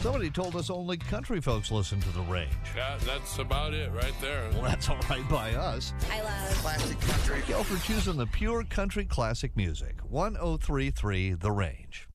Somebody told us only country folks listen to The Range. Yeah, that's about it right there. Well, that's all right by us. I love Classic country. Go for choosing the pure country classic music. 103.3 The Range.